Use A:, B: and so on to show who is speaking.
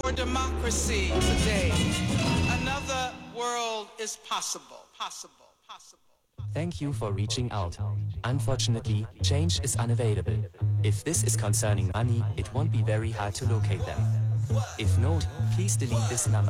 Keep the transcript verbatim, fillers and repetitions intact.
A: for democracy today. Another world is possible, possible, possible.
B: Thank you for reaching out. Unfortunately, change is unavailable. If this is concerning money, it won't be very hard to locate them. If not, please delete this number.